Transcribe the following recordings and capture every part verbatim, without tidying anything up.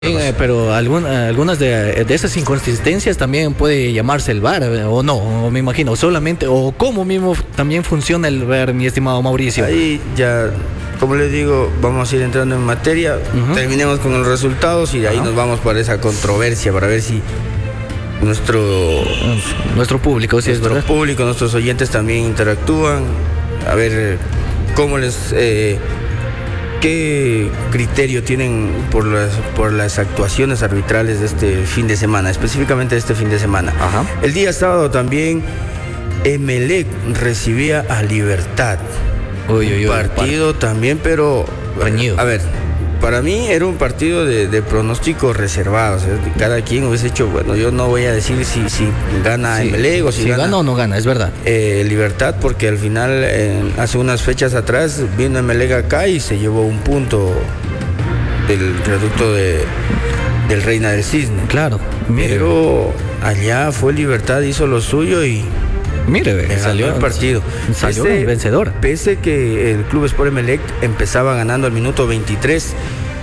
Eh, pero algún, algunas de, de esas inconsistencias también puede llamarse el V A R, o no, o me imagino, solamente, o cómo mismo también funciona el V A R, mi estimado Mauricio. Ahí ya, como les digo, vamos a ir entrando en materia, uh-huh. Terminemos con los resultados y de ahí uh-huh. nos vamos para esa controversia, para ver si nuestro, nuestro público, si nuestro es verdad. público, nuestros oyentes también interactúan, a ver cómo les... Eh, ¿Qué criterio tienen por las, por las actuaciones arbitrales de este fin de semana, específicamente de este fin de semana? Ajá. El día sábado también Emelec recibía a Libertad. Uy, uy, uy, un partido par... también, pero... Reñido. A ver, para mí era un partido de, de pronósticos reservados. ¿eh? Cada quien hubiese hecho, bueno, yo no voy a decir si, si gana sí, Emelec o si, si gana... gana o no gana, es verdad. Eh, Libertad, porque al final, eh, hace unas fechas atrás, vino Emelec acá y se llevó un punto del reducto de, del Reina del Cisne. Claro. Mire. Pero allá fue Libertad, hizo lo suyo y... Mire, ve, salió el partido. Salió pese, vencedor. Pese que el Club Sport Emelec empezaba ganando al minuto veintitrés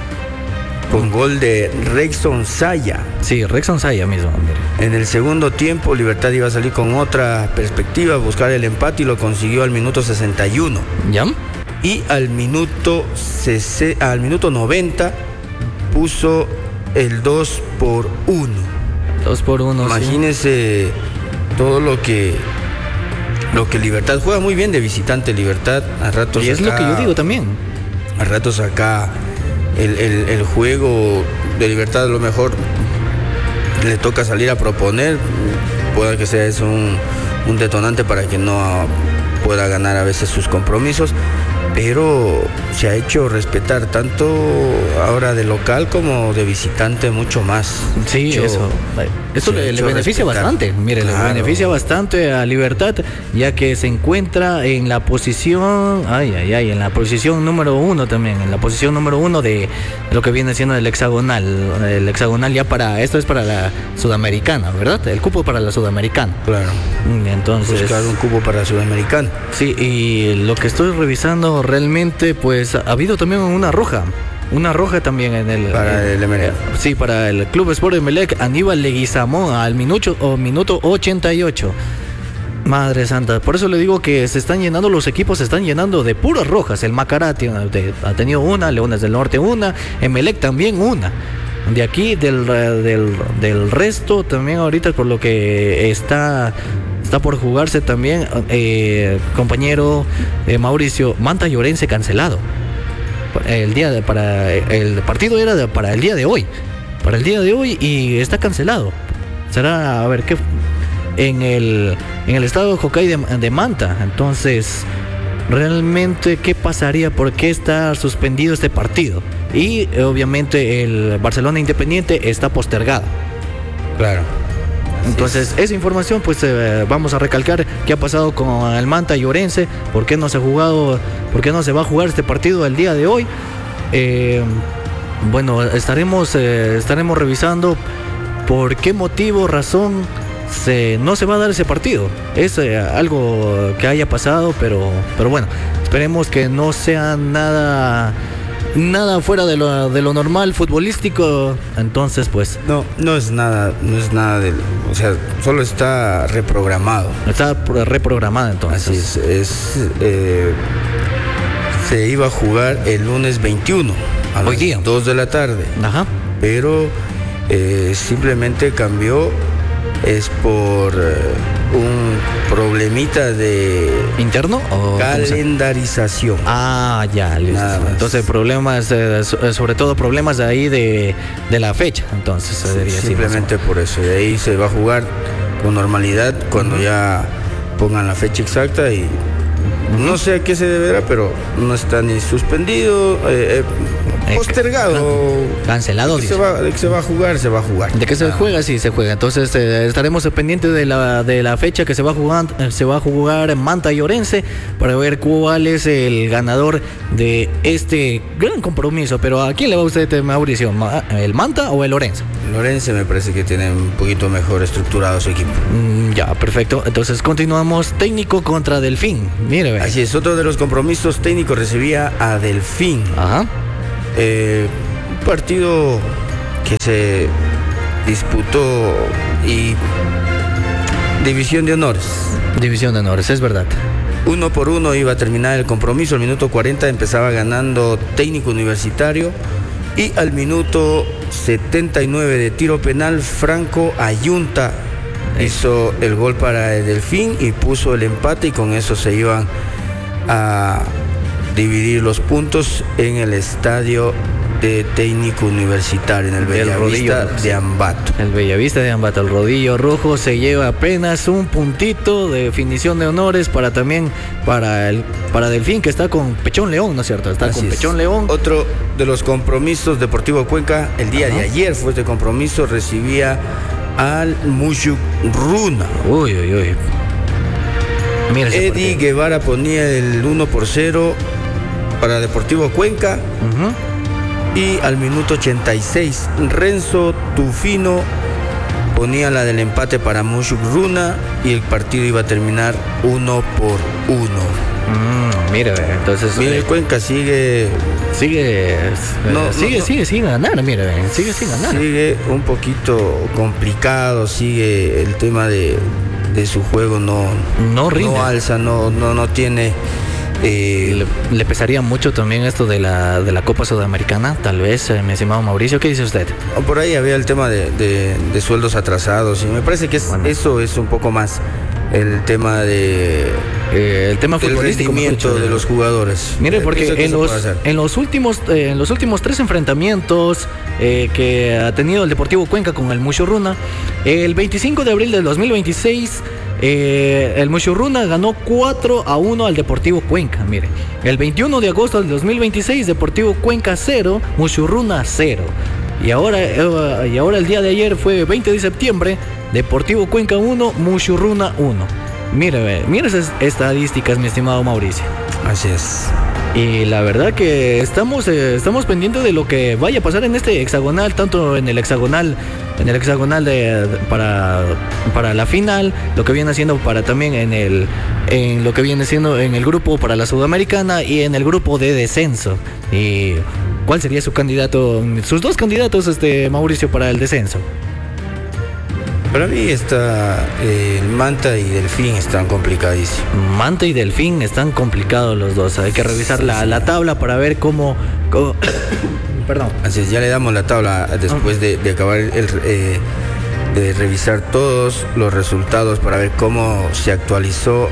con gol de Rexon Saya. Sí, Rexon Saya mismo. Mire. En el segundo tiempo, Libertad iba a salir con otra perspectiva, buscar el empate y lo consiguió al minuto sesenta y uno. ¿Ya? Y al minuto, al minuto noventa puso el dos por uno. dos por uno. Imagínese sí. todo lo que... Lo que Libertad juega muy bien de visitante, Libertad a ratos. Y es acá, lo que yo digo también. A ratos acá el, el, el juego de Libertad a lo mejor le toca salir a proponer. Puede que sea eso un, un detonante para que no pueda ganar a veces sus compromisos. Pero se ha hecho respetar tanto ahora de local como de visitante mucho más. Sí, hecho, eso. Eso le, le beneficia respetar. bastante. Mire, claro. le beneficia bastante a Libertad, ya que se encuentra en la posición, ay, ay, ay, en la posición número uno también, en la posición número uno de lo que viene siendo el hexagonal. El hexagonal ya para, esto es para la sudamericana, ¿verdad? El cupo para la sudamericana. Claro. Entonces. Buscar un cupo para la sudamericana. Sí, y lo que estoy revisando realmente, pues ha habido también una roja. Una roja también en el... Para el Emelec. Eh, sí, para el Club Sport Emelec, Aníbal Leguizamón al minuto, o minuto ochenta y ocho. Madre santa, por eso le digo que se están llenando, los equipos se están llenando de puras rojas. El Macará ha tenido una, Leones del Norte una, Emelec también una. De aquí, del, del, del resto, también ahorita por lo que está... Está por jugarse también, eh, compañero eh, Mauricio, Manta Llorense cancelado. El día de, para el partido era de, para el día de hoy, para el día de hoy y está cancelado. Será, a ver qué, en el en el estado de Jocay de, de Manta. Entonces, realmente qué pasaría, por qué está suspendido este partido. Y obviamente el Barcelona Independiente está postergado. Claro. Entonces, esa información, pues eh, vamos a recalcar qué ha pasado con el Manta Llorense, por qué no se ha jugado, por qué no se va a jugar este partido el día de hoy. Eh, bueno, estaremos, eh, estaremos revisando por qué motivo, razón, se, no se va a dar ese partido. Es eh, algo que haya pasado, pero, pero bueno, esperemos que no sea nada... Nada fuera de lo, de lo normal futbolístico. Entonces, pues no, no es nada, no es nada del, o sea, solo está reprogramado. Está reprogramado entonces. Así es, es eh, se iba a jugar el lunes veintiuno a Hoy las día. dos de la tarde. Ajá. Pero eh, simplemente cambió, es por eh, un problemita de interno o calendarización. Ah, ya, listo. Entonces problemas, eh, sobre todo problemas de ahí de, de la fecha. Entonces sí, diría simplemente así, por eso. De ahí se va a jugar con normalidad cuando uh-huh. ya pongan la fecha exacta y uh-huh. no sé a qué se deberá, pero no está ni suspendido, eh, eh, postergado, cancelado. De que, se va, de que se va a jugar, se va a jugar. De que se ah. juega, sí se juega. Entonces eh, estaremos pendientes de la de la fecha que se va a jugar, se va a jugar en Manta Llorense para ver cuál es el ganador de este gran compromiso. Pero ¿a quién le va usted, Mauricio? ¿El Manta o el Llorense? Llorense me parece que tiene un poquito mejor estructurado su equipo. Mm, ya, perfecto. Entonces continuamos. Técnico contra Delfín. Mire, ve. Así es, otro de los compromisos técnicos recibía a Delfín. Ajá. Eh, un partido que se disputó y división de honores. División de honores, es verdad. Uno por uno iba a terminar el compromiso. Al minuto cuarenta empezaba ganando Técnico Universitario. Y al minuto setenta y nueve de tiro penal, Franco Ayunta hizo el gol para el Delfín y puso el empate, y con eso se iban a dividir los puntos en el estadio de Técnico Universitario, en el Bellavista de Ambato. El Bellavista de Ambato, el Rodillo Rojo se lleva apenas un puntito de definición de honores para también para el para Delfín, que está con Pechón León, ¿no es cierto? Está Así con es. Pechón León. Otro de los compromisos, Deportivo Cuenca, el día Ajá. de ayer fue este compromiso, recibía al Mushuruna. Uy, uy, uy. Mira Eddie Guevara ponía el uno por cero para Deportivo Cuenca. Uh-huh. Y al minuto ochenta y seis, Renzo Tufino ponía la del empate para Mushuruna, y el partido iba a terminar uno por uno. Mm, mira, entonces. Mira, el Cuenca sigue. Sigue. No, sigue, no, no. sigue sin ganar, mira, sigue sin ganar. Sigue un poquito complicado, sigue el tema de, de su juego, no. No rinde. No alza, no, no, no tiene. Eh, le, le pesaría mucho también esto de la, de la Copa Sudamericana, tal vez, eh, mi estimado Mauricio. ¿Qué dice usted? Por ahí había el tema de, de, de sueldos atrasados, y me parece que es, bueno. eso es un poco más el tema de eh, el tema futbolístico, el rendimiento de los jugadores. Mire, porque en los, en los últimos eh, en los últimos tres enfrentamientos eh, que ha tenido el Deportivo Cuenca con el Mushuruna, el veinticinco de abril del dos mil veintiséis, Eh, el Mushuruna ganó cuatro a uno al Deportivo Cuenca. Mire, el veintiuno de agosto del dos mil veintiséis, Deportivo Cuenca cero, Mushuruna cero. Y ahora, eh, y ahora el día de ayer fue veinte de septiembre, Deportivo Cuenca uno, Mushuruna uno. Mire, mire esas estadísticas, mi estimado Mauricio. Así es. Y la verdad que estamos, eh, estamos pendientes de lo que vaya a pasar en este hexagonal, tanto en el hexagonal, en el hexagonal de, de, para, para la final, lo que viene haciendo para también en el, en lo que viene siendo en el grupo para la Sudamericana y en el grupo de descenso. Y ¿cuál sería su candidato, sus dos candidatos, este Mauricio, para el descenso? Para mí está eh, Manta y Delfín están complicadísimos. Manta y Delfín están complicados los dos. Hay que revisar la, la tabla para ver cómo... cómo... Perdón. Así es, ya le damos la tabla después de, de acabar el, eh, de revisar todos los resultados para ver cómo se actualizó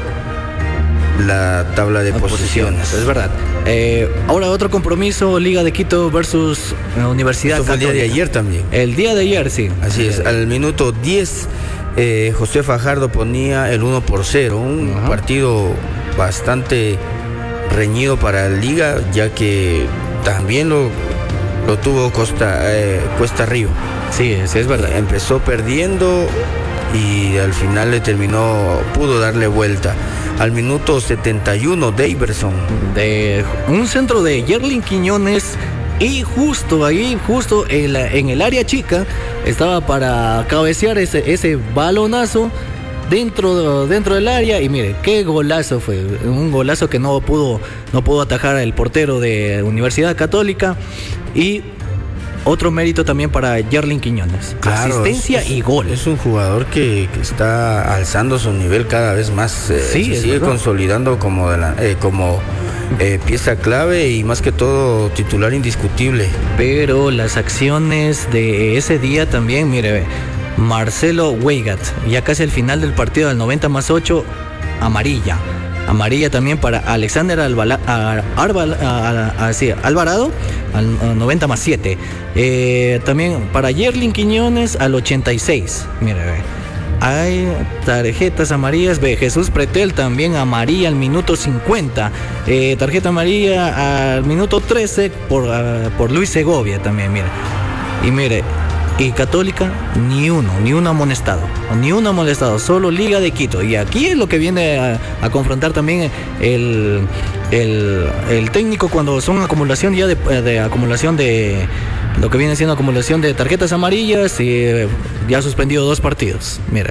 la tabla de posiciones. posiciones. Es verdad. Eh, ahora otro compromiso, Liga de Quito versus Universidad Católica. Fue el día de ayer también. El día de ayer, sí. Así es. Al minuto diez, eh, José Fajardo ponía el uno por cero. Un uh-huh. partido bastante reñido para la Liga, ya que también lo, lo tuvo Costa, eh, Cuesta Arriba. Sí, sí, es verdad. Eh, empezó perdiendo y al final le terminó, pudo darle vuelta. Al minuto setenta y uno, Daverson. De un centro de Yerlin Quiñones, y justo ahí, justo en, la, en el área chica, estaba para cabecear ese, ese balonazo dentro, dentro del área, y mire, qué golazo fue. Un golazo que no pudo, no pudo atajar el portero de Universidad Católica, y otro mérito también para Yerlin Quiñones. Claro, asistencia es, y gol. Es un jugador que, que está alzando su nivel cada vez más. Eh, sí, se sigue verdad. consolidando como, de la, eh, como eh, pieza clave y más que todo titular indiscutible. Pero las acciones de ese día también, mire, Marcelo Weigat, ya casi al final del partido, al noventa más ocho, amarilla. Amarilla también para Alexander Albala, a, Arbal, a, a, a, sí, Alvarado al, al noventa más siete. Eh, también para Yerlin Quiñones al ochenta y seis. Mire, ve. Hay tarjetas amarillas. Ve, Jesús Pretel también amarilla al minuto cincuenta. Eh, tarjeta amarilla al minuto trece por, uh, por Luis Segovia también, mire. Y mire, y Católica, ni uno, ni un amonestado, ni un amonestado, solo Liga de Quito. Y aquí es lo que viene a, a confrontar también el, el, el técnico cuando son acumulación ya de, de acumulación de lo que viene siendo acumulación de tarjetas amarillas, y ya ha suspendido dos partidos. Mira, ahí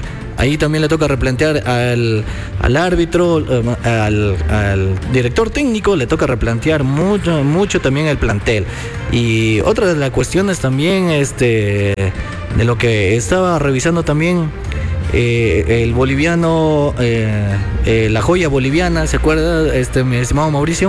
ahí también le toca replantear al, al árbitro, al, al director técnico, le toca replantear mucho, mucho también el plantel. Y otra de las cuestiones también, este, de lo que estaba revisando también, eh, el boliviano, eh, eh, la joya boliviana, ¿se acuerda, este, mi estimado Mauricio?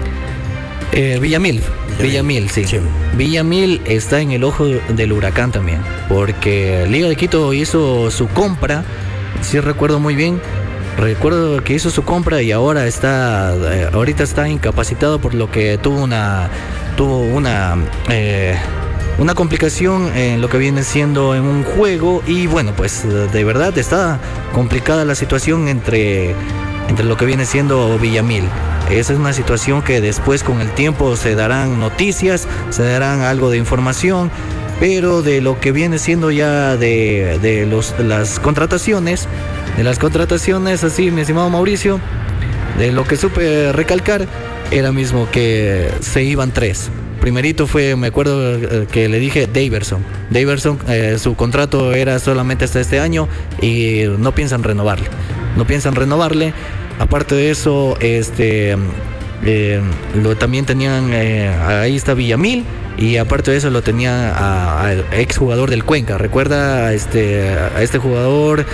Eh, Villamil. Villamil, sí. sí. Villamil está en el ojo del huracán también, porque Liga de Quito hizo su compra, sí recuerdo muy bien, recuerdo que hizo su compra y ahora está, eh, ahorita está incapacitado por lo que tuvo una, tuvo una, eh, una complicación en lo que viene siendo en un juego y bueno, pues de verdad está complicada la situación entre, entre lo que viene siendo Villamil. Esa es una situación que después con el tiempo se darán noticias, se darán algo de información, pero de lo que viene siendo ya de, de los, las contrataciones, de las contrataciones, así mi estimado Mauricio, de lo que supe recalcar, era mismo que se iban tres. Primerito fue, me acuerdo que le dije Daverson. Daverson, eh, su contrato era solamente hasta este año y no piensan renovarle. No piensan renovarle. Aparte de eso, este, eh, lo también tenían, eh, ahí está Villamil, y aparte de eso lo tenía al exjugador del Cuenca. Recuerda a este, a este jugador,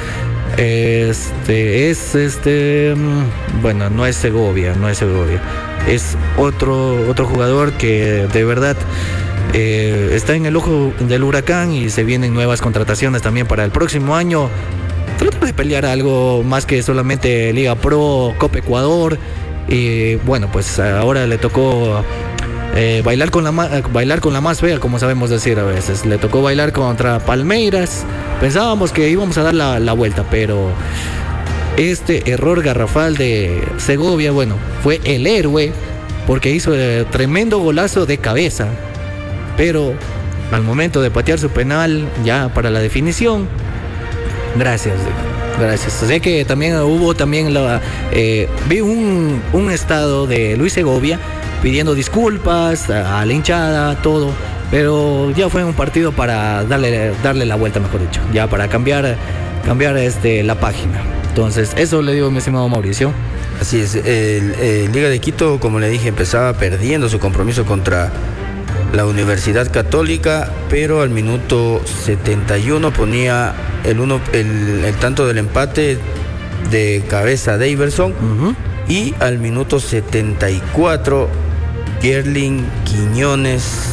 este, es este, bueno, no es Segovia, no es Segovia, es otro, otro jugador que de verdad eh, está en el ojo del huracán y se vienen nuevas contrataciones también para el próximo año. Trata de pelear algo más que solamente Liga Pro, Copa Ecuador. Y bueno, pues ahora le tocó eh, bailar, con la ma- bailar con la más fea, como sabemos decir a veces. Le tocó bailar contra Palmeiras. Pensábamos que íbamos a dar la, la vuelta, pero este error garrafal de Segovia, bueno, fue el héroe porque hizo eh, tremendo golazo de cabeza. Pero al momento de patear su penal, ya para la definición, Gracias, gracias. Sé que también hubo también la eh, vi un, un estado de Luis Segovia pidiendo disculpas a, a la hinchada, todo, pero ya fue un partido para darle darle la vuelta, mejor dicho, ya para cambiar cambiar este la página. Entonces, eso le digo, mi estimado Mauricio. Así es, el, el Liga de Quito, como le dije, empezaba perdiendo su compromiso contra la Universidad Católica, pero al minuto setenta y uno ponía el, uno, el, el tanto del empate de cabeza Daverson, uh-huh. Y al minuto setenta y cuatro Yerlin Quiñones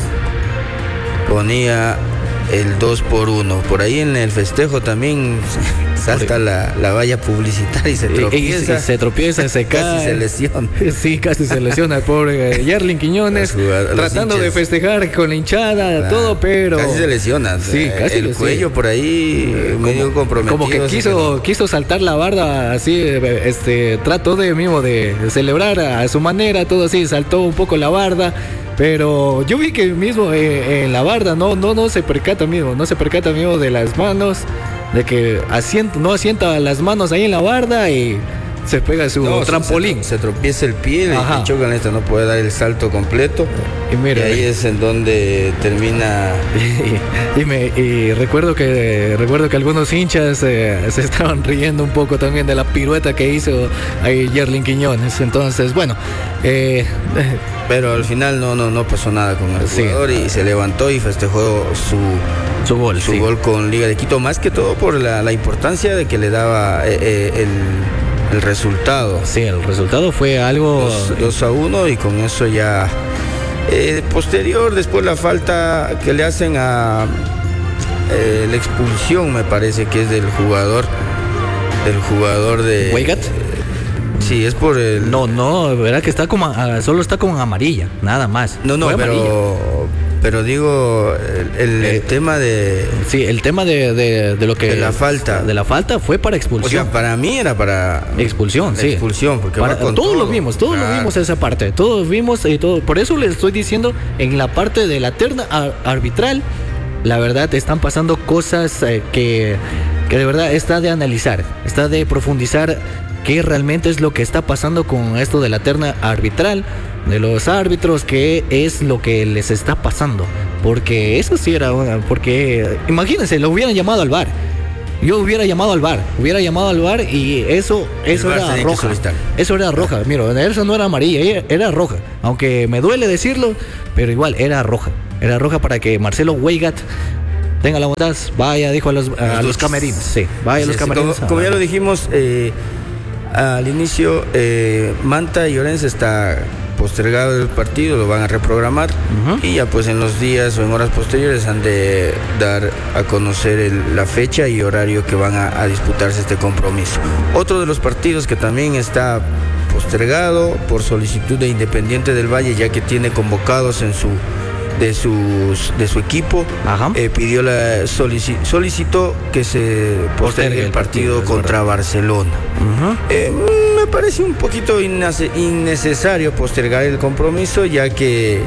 ponía el dos por uno. Por ahí en el festejo también salta la, la valla publicitaria y se tropieza. Y, y, y se tropieza, se cae. Casi se lesiona. Sí, casi se lesiona el pobre Yerlin Quiñones. Los, tratando de festejar con la hinchada, ah, todo, pero... Casi se lesiona. Sí, casi. El cuello sí. Por ahí eh, medio como, comprometido. Como que quiso, quiso saltar la barda así, este, trató de mismo de celebrar a su manera, todo así, saltó un poco la barda. Pero yo vi que mismo eh, en la barda no, no, no se percata mismo, no se percata mismo de las manos, de que asienta, no asienta las manos ahí en la barda y se pega su no, trampolín. Se, se tropieza el pie y choca en esto, no puede dar el salto completo. Y, mira, y ahí es en donde termina. Y, y, me, y recuerdo que recuerdo que algunos hinchas eh, se estaban riendo un poco también de la pirueta que hizo ahí Yerlin Quiñones. Entonces, bueno. Eh, Pero al final no, no, no pasó nada con el jugador, sí. Y se levantó y festejó su, su gol, su sí. gol con Liga de Quito, más que todo por la, la importancia de que le daba eh, eh, el, el resultado. Sí, el resultado fue algo... dos a uno y con eso ya... Eh, posterior, después la falta que le hacen a... Eh, la expulsión, me parece que es del jugador, del jugador de... ¿Weigat? Sí, es por el... No, no, verá que está como, solo está con amarilla, nada más. No, no, pero, pero digo, el, el, eh, el tema de... Sí, el tema de, de, de lo que... De la falta. De la falta fue para expulsión. O sea, para mí era para... Expulsión, sí. Expulsión, porque para, va con todos todo. lo vimos, todos claro. lo vimos esa parte, todos vimos y todo. Por eso les estoy diciendo, en la parte de la terna arbitral, la verdad están pasando cosas eh, que, que de verdad está de analizar, está de profundizar qué realmente es lo que está pasando con esto de la terna arbitral, de los árbitros, qué es lo que les está pasando. Porque eso sí era una... Porque imagínense, lo hubieran llamado al V A R. Yo hubiera llamado al V A R, hubiera llamado al V A R y eso, eso era roja. Eso era roja, mira, eso no era amarilla, era roja. Aunque me duele decirlo, pero igual era roja. Era roja para que Marcelo Weigat tenga la bondad, vaya, dijo a los, a los camerinos. Sí, vaya a los camerinos. Como, como ya lo dijimos eh, al inicio, eh, Manta y Orense está postergado el partido, lo van a reprogramar uh-huh. y ya pues en los días o en horas posteriores han de dar a conocer el, la fecha y horario que van a, a disputarse este compromiso. Otro de los partidos que también está postergado por solicitud de Independiente del Valle, ya que tiene convocados en su de sus de su equipo, eh, pidió la solici- solicitó que se postergue el partido, partido contra Barcelona. Uh-huh. eh, me parece un poquito innace- innecesario postergar el compromiso, ya que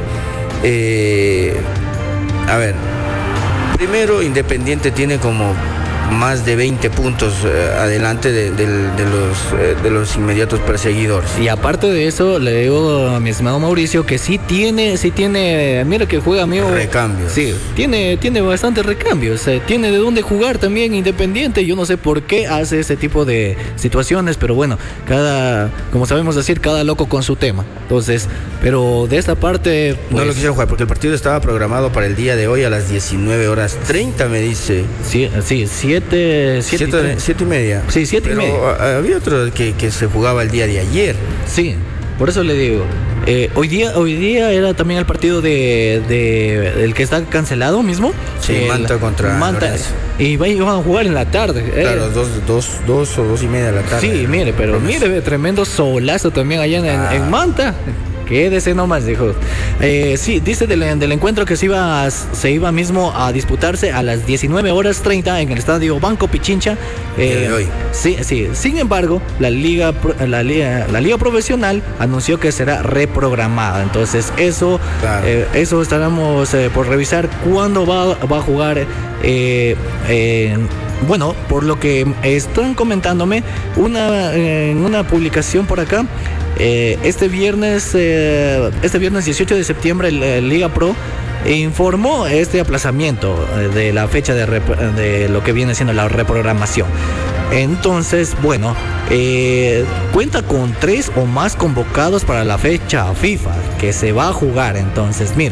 eh, a ver, primero Independiente tiene como más de veinte puntos eh, adelante de, de, de, los, eh, de los inmediatos perseguidores. Y aparte de eso, le digo a mi estimado Mauricio que sí tiene, sí tiene, mira que juega amigo. Recambios. Sí, tiene, tiene bastantes recambios, eh, tiene de dónde jugar también Independiente. Yo no sé por qué hace ese tipo de situaciones, pero bueno, cada, como sabemos decir, cada loco con su tema. Entonces, pero de esta parte... Pues, no lo quisieron jugar porque el partido estaba programado para el día de hoy a las diecinueve horas treinta, me dice. Sí, sí, sí. Siete, siete, siete, siete y media. Sí, siete Pero y media. Había otro que, que se jugaba el día de ayer. Sí, por eso le digo. Eh, hoy día hoy día era también el partido de, de el que está cancelado mismo. Sí, el, Manta contra Manta. Y iban a jugar en la tarde. Claro, eh. dos, dos, dos o dos y media de la tarde. Sí, mire, pero Promeso. mire, tremendo solazo también allá en, ah. en Manta. Quédese nomás, dijo. Eh, sí, dice del, del encuentro que se iba, se iba mismo a disputarse a las diecinueve horas treinta en el estadio Banco Pichincha. Eh, de hoy. Sí, sí. Sin embargo, la liga, la liga, la liga profesional anunció que será reprogramada. Entonces, eso, claro. eh, eso estaremos eh, por revisar cuándo va, va a jugar. Eh, eh, Bueno, por lo que están comentándome, una, en eh, una publicación por acá, eh, este viernes, eh, este viernes dieciocho de septiembre, el, el Liga Pro informó este aplazamiento de la fecha de, rep- de lo que viene siendo la reprogramación. Entonces, bueno, eh, cuenta con tres o más convocados para la fecha FIFA que se va a jugar. Entonces, mire,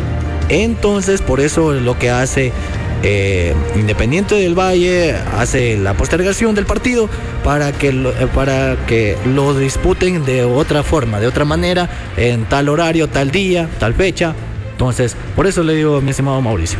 entonces por eso lo que hace Eh, Independiente del Valle hace la postergación del partido para que lo, para que lo disputen de otra forma, de otra manera, en tal horario, tal día, tal fecha. Entonces, por eso le digo, mi estimado Mauricio,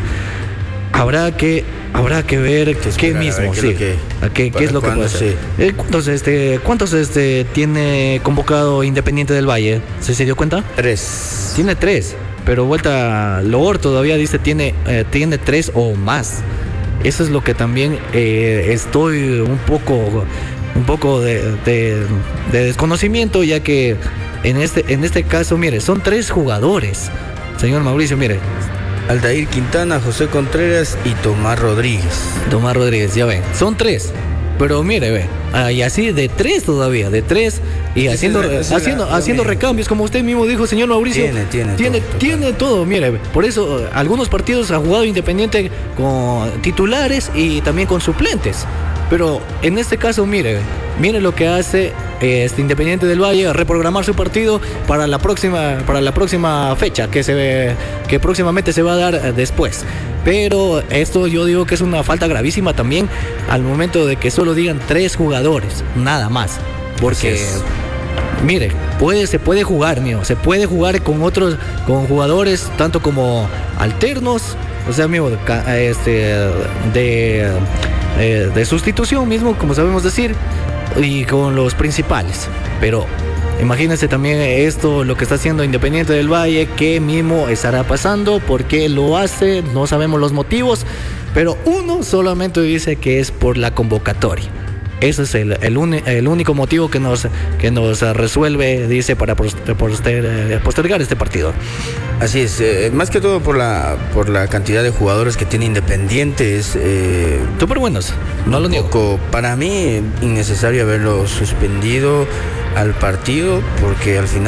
habrá que habrá que ver qué, qué mismo, qué sí, que, qué, qué es lo que puede hacer. Sí. Eh, ¿Cuántos este cuántos este tiene convocado Independiente del Valle? ¿Se, se dio cuenta? Tres. Tiene tres. Pero vuelta Loor todavía dice tiene eh, tiene tres o más. Eso es lo que también eh, estoy un poco un poco de, de, de desconocimiento, ya que en este en este caso, mire, son tres jugadores. Señor Mauricio, mire, Aldair Quintana, José Contreras y Tomás Rodríguez. Tomás Rodríguez, ya ven, son tres. Pero mire, ve, ah, y así de tres todavía, de tres, y esa haciendo, es la, haciendo, la, haciendo recambios, como usted mismo dijo, señor Mauricio. Tiene, tiene, tiene todo, tiene todo, mire, ve. Por eso algunos partidos ha jugado Independiente con titulares y también con suplentes. Pero en este caso, mire, mire lo que hace este Independiente del Valle, reprogramar su partido para la próxima, para la próxima fecha que se que próximamente se va a dar después. Pero esto yo digo que es una falta gravísima también al momento de que solo digan tres jugadores, nada más. Porque mire, puede, se puede jugar, mío, se puede jugar con otros, con jugadores tanto como alternos, o sea, mío, este, de, eh, de sustitución mismo, como sabemos decir, y con los principales. Pero imagínense también esto, lo que está haciendo Independiente del Valle, qué mismo estará pasando, por qué lo hace, no sabemos los motivos, pero uno solamente dice que es por la convocatoria. Ese es el, el, un, el único motivo que nos, que nos resuelve, dice, para poster, postergar este partido. Así es, eh, más que todo por la por la cantidad de jugadores que tiene Independiente, es eh, súper buenos, no lo niego. Poco, para mí, innecesario haberlo suspendido al partido, porque al final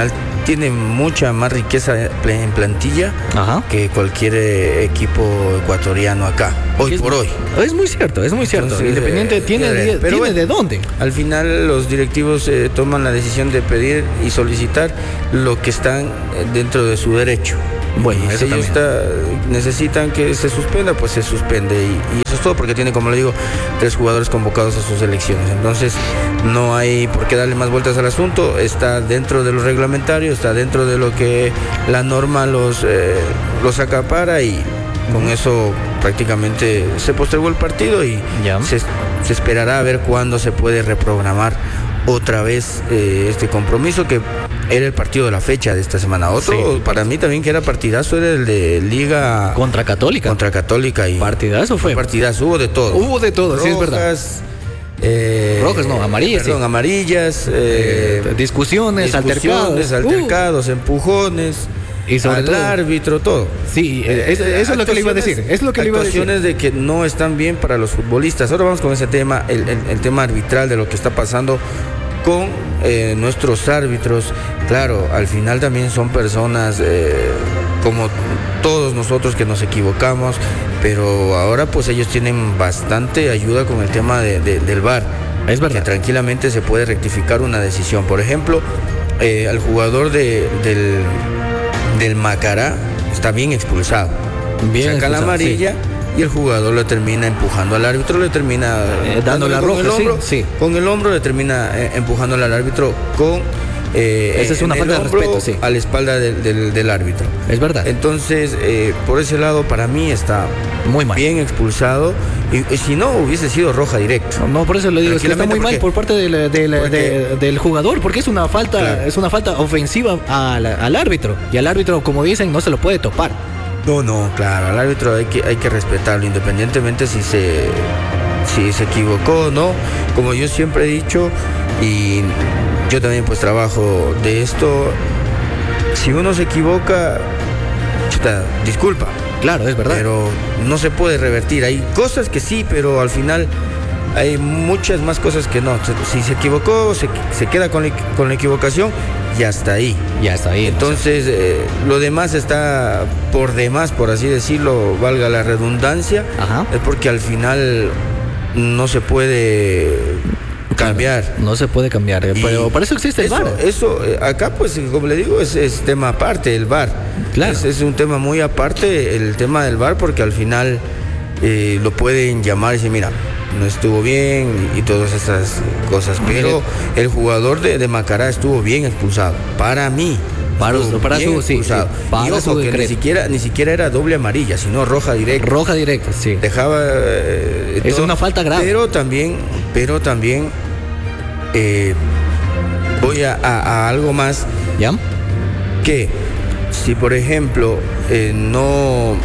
tiene mucha más riqueza en plantilla Ajá. que cualquier eh, equipo ecuatoriano acá, hoy es, por hoy. Es muy cierto, es muy cierto. Entonces, Independiente eh, tiene, pero de, tiene bueno, de dónde. Al final los directivos eh, toman la decisión de pedir y solicitar lo que están dentro de su derecho. Bueno, y eso si ellos también. está, necesitan que se suspenda, pues se suspende. Y, y eso es todo, porque tiene, como le digo, tres jugadores convocados a sus elecciones. Entonces, no hay por qué darle más vueltas al asunto. Está dentro de lo reglamentario, está dentro de lo que la norma los, eh, los acapara, y con eso prácticamente se postergó el partido y se, se esperará a ver cuándo se puede reprogramar otra vez eh, este compromiso, que era el partido de la fecha de esta semana. Otro, sí, para mí también que era partidazo, era el de Liga contra Católica. Contra Católica. Y partidazo fue. Partidazo, hubo de todo. Hubo de todo, Rojas, sí, es verdad. Eh, Rojas, no, amarillas. Perdón, sí. amarillas. Eh, eh, discusiones, discusiones, altercados. altercados uh. empujones. Y sobre al todo, árbitro, todo. Sí, eh, eso, eso es lo que le iba a decir. Es lo que le iba a decir. Actuaciones de que no están bien para los futbolistas. Ahora vamos con ese tema, el, el, el tema arbitral, de lo que está pasando con eh, nuestros árbitros. Claro, al final también son personas eh, como todos nosotros, que nos equivocamos, pero ahora pues ellos tienen bastante ayuda con el tema de, de, del V A R. Es verdad. Que tranquilamente se puede rectificar una decisión. Por ejemplo, eh, al jugador de, del, del Macará está bien expulsado. Bien Saca expulsado, la amarilla. Sí. Y el jugador lo termina empujando al árbitro, le termina eh, dando la roja, el hombro, sí, sí. Con el hombro le termina eh, empujando al árbitro con eh, esa es una falta de respeto, sí. A la espalda del, del, del árbitro. Es verdad. Entonces, eh, por ese lado, para mí está muy mal, bien expulsado. Y, y si no, hubiese sido roja directa. No, no, por eso le digo, es que está muy mal por parte del, del, de, del jugador, porque es una falta, claro. es una falta ofensiva al, al árbitro. Y al árbitro, como dicen, no se lo puede topar. No, no, claro, al árbitro hay que, hay que respetarlo, independientemente si se, si se equivocó o no. Como yo siempre he dicho, y yo también pues trabajo de esto, si uno se equivoca, chuta, disculpa. Claro, es verdad. Pero no se puede revertir. Hay cosas que sí, pero al final hay muchas más cosas que no. Si se equivocó, se, se queda con la, con la equivocación, ya está ahí. Ya está ahí. Entonces, no sé. eh, lo demás está por demás, por así decirlo, valga la redundancia. Ajá. Es porque al final no se puede cambiar. Claro, no se puede cambiar, y pero para eso existe el eso, V A R. Eso, acá pues, como le digo, es, es tema aparte, el V A R. Claro. Es, es un tema muy aparte el tema del V A R, porque al final eh, lo pueden llamar y decir, mira, no estuvo bien y, y todas esas cosas, pero el jugador de, de Macará estuvo bien expulsado, para mí. Para, para su, sí, sí, para y ojo, su que ni siquiera, ni siquiera era doble amarilla, sino roja directa. Roja directa, sí. Dejaba eh, es todo, una falta grave. Pero también, pero también eh, voy a, a, a algo más. ¿Ya? Que si por ejemplo eh, no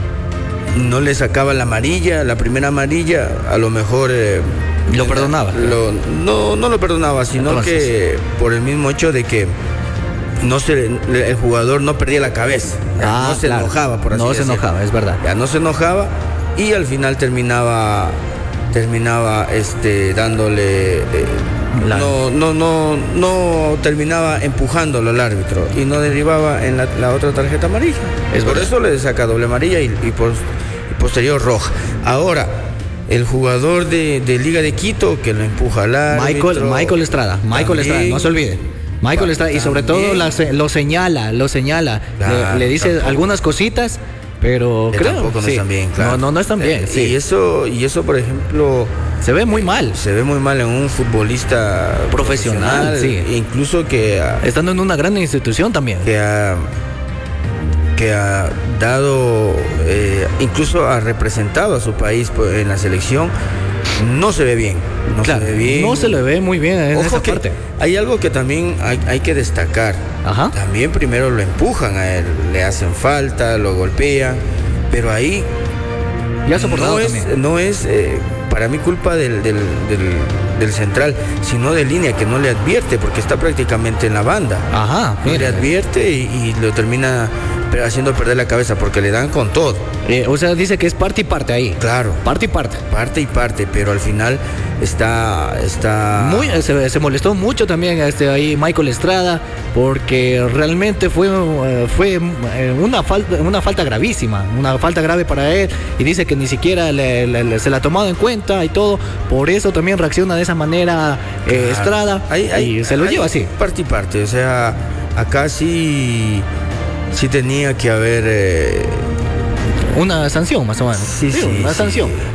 no le sacaba la amarilla, la primera amarilla, a lo mejor eh, lo perdonaba. Lo, no, no lo perdonaba, sino Entonces. que por el mismo hecho de que no se, el jugador no perdía la cabeza, ah, no se claro. enojaba, por así no decirlo. se enojaba, es verdad. Ya no se enojaba y al final terminaba terminaba este dándole eh, la... no, no, no, no terminaba empujándolo al árbitro y no derivaba en la, la otra tarjeta amarilla. Es por verdad. Eso le saca doble amarilla y, y, por, y posterior roja. Ahora, el jugador de, de Liga de Quito que lo empuja al árbitro. Michael, Michael Estrada, Michael también, Estrada, no se olvide. Michael pa, Estrada, y sobre todo la, lo señala, lo señala, claro, le, le dice tampoco. algunas cositas. Pero que creo tampoco no sí. están bien, claro. No, no, no están bien. Eh, sí. Y eso, y eso, por ejemplo, se ve muy mal. Se ve muy mal en un futbolista profesional, profesional sí. Incluso que ha, estando en una gran institución también. Que ha, que ha dado, eh, incluso ha representado a su país en la selección. No se ve bien. No claro, se ve bien. No se le ve muy bien en Ojo esa que parte. Hay algo que también hay, hay que destacar. Ajá. También primero lo empujan a él, le hacen falta, lo golpean, pero ahí ya soportado no es, también. no es eh, para mí culpa del, del, del, del central, sino de línea que no le advierte porque está prácticamente en la banda. Ajá. No le advierte y, y lo termina pero haciendo perder la cabeza porque le dan con todo. Eh, o sea, dice que es parte y parte ahí. Claro. Parte y parte. Parte y parte, pero al final está... está... Muy, se, se molestó mucho también este, ahí Michael Estrada porque realmente fue, eh, fue eh, una, falta, una falta gravísima, una falta grave para él y dice que ni siquiera le, le, le, se la ha tomado en cuenta y todo. Por eso también reacciona de esa manera eh, Claro. Estrada Hay, hay, y se lo hay lleva así. Parte y parte, o sea, acá sí, sí tenía que haber... Eh, Una sanción más o menos. sí, Sí, sí, una sí. sanción.